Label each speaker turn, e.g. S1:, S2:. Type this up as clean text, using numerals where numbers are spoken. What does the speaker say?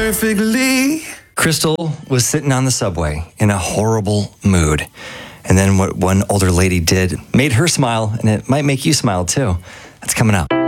S1: perfectly.
S2: Crystal was sitting on the subway in a horrible mood. And then what one older lady did made her smile, and it might make you smile too. That's coming up.